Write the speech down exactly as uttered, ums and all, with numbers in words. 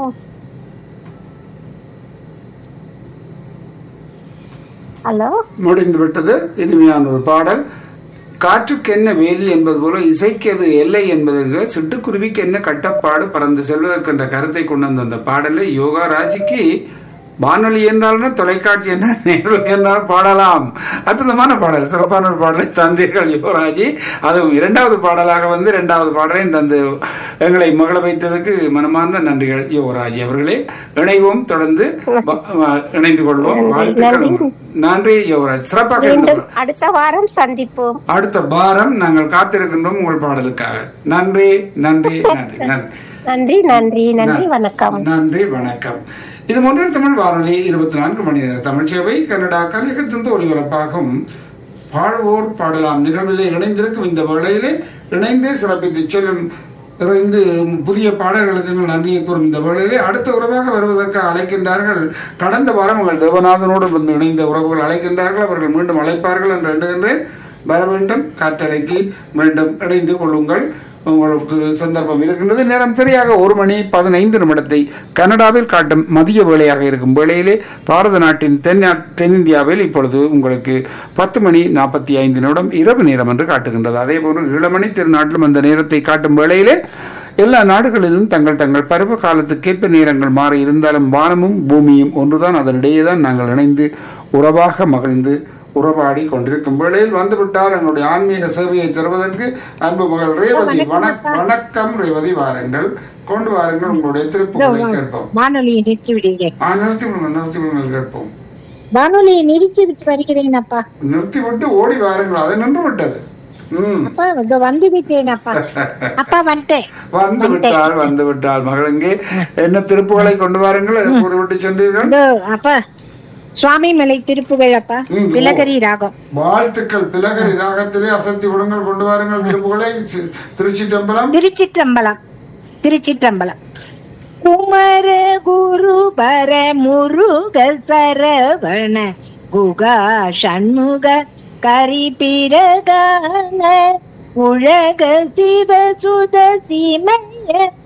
Hello, முடிந்து விட்டது. இனிமையான ஒரு பாடல். காற்றுக்கு என்ன வேலி என்பது போல இசைக்கு அது எல்லை என்பதற்கு சிட்டுக்குருவிக்கு என்ன கட்டப்பாடு பறந்து செல்வதற்கு என்ற கருத்தை கொண்டு வந்த அந்த பாடலை யோகாராஜிக்கு வானொலி என்றாலும் தொலைக்காட்சி என்ன நேரில் என்றாலும் பாடலாம். அற்புதமான பாடல், சிறப்பான ஒரு பாடலை தந்தீர்கள் யுவராஜி. அதுவும் இரண்டாவது பாடலாக வந்து இரண்டாவது பாடலையும் தந்து எங்களை மகள வைத்ததுக்கு மனமார்ந்த நன்றிகள் யுவராஜி அவர்களே. இணைவோம், தொடர்ந்து இணைந்து கொள்வோம். வாழ்த்துக்கள். நன்றி யுவராஜ், சிறப்பாக இருந்தோம். அடுத்த வாரம் சந்திப்போம். அடுத்த வாரம் நாங்கள் காத்திருக்கின்றோம் உங்கள் பாடலுக்காக. நன்றி நன்றி நன்றி நன்றி நன்றி நன்றி நன்றி வணக்கம். நன்றி வணக்கம். இது மொன்றில் தமிழ் வானொலி இருபத்தி நான்கு மணி நேர தமிழ் சேவை கனடா கலையகத்திலிருந்து ஒளிபரப்பாகும் பாடுவோர் பாடலாம் நிகழ்விலே இணைந்திருக்கும் இந்த வேளையிலே இணைந்தே சிறப்பித்து செல்லும் இருந்து புதிய பாடல்களுக்கு நன்றியை கூறும் இந்த வேளையிலே அடுத்த உறவாக வருவதற்கு அழைக்கின்றார்கள். கடந்த வாரம் உங்கள் தேவநாதனோடு வந்து இணைந்த உறவுகள் அழைக்கின்றார்கள். அவர்கள் மீண்டும் அழைப்பார்கள் என்று எண்ணுகின்றேன். வர வேண்டும், காற்றலைக்கு மீண்டும் இணைந்து கொள்ளுங்கள். உங்களுக்கு சந்தர்ப்பம் இருக்கின்றது. நேரம் சரியாக ஒரு மணி பதினைந்து நிமிடத்தை கனடாவில் காட்டும் மதிய வேளையாக இருக்கும் வேளையிலே பாரத நாட்டின் தென்னா தென்னிந்தியாவில் இப்பொழுது உங்களுக்கு பத்து மணி நாற்பத்தி ஐந்து நிமிடம் இரவு நேரம் என்று காட்டுகின்றது. அதே போன்று இளமணி திருநாட்டிலும் அந்த நேரத்தை காட்டும் வேளையிலே எல்லா நாடுகளிலும் தங்கள் தங்கள் பருவ காலத்துக்கேற்ப நேரங்கள் மாறி இருந்தாலும் வானமும் பூமியும் ஒன்றுதான். அதனிடையே தான் நாங்கள் இணைந்து உறவாக மகிழ்ந்து உறவாடி கொண்டிருக்கும் வேளையில் வந்துவிட்டார் எங்களுடைய ஆன்மீக சேவையை தருவதற்கு அன்பு மகள் ரேவதி. வணக்கம் ரேவதி, வாருங்கள், கொண்டு வாருங்கள், உங்களுடைய திருப்புகளை கேட்போம். வானொலியை நிறுத்தி விடுகிறேன். நிறுத்தி விடுங்கள், நிறுத்தி விடுங்கள், கேட்போம். வானொலியை நிறுத்தி விட்டு வருகிறேன் அப்பா. நிறுத்தி விட்டு ஓடி வாருங்கள், அது நின்று விட்டது. அப்பா வந்து விட்டேன் அப்பா. அப்பா வந்துட்டேன். வந்து விட்டால் வந்து விட்டால் மகள், இங்கே என்ன திருப்புகளை கொண்டு வாருங்கள் கூறிவிட்டு சென்றீர்கள். அப்பா சுவாமி மலை திருப்புகள் அப்பா, பிலகரி ராகம். வாழ்த்துக்கள். பிலகரி ராகத்திலே அசத்தி விடுங்கள், கொண்டு வாருங்கள் திருப்புகளை. திருச்சிற்றம்பலம் திருச்சிற்றம்பலம் திருச்சிற்றம்பலம். குமர குரு பர முருக சரவண குகா சண்முக கரிபிரகான உலக சிவ சுத சீமய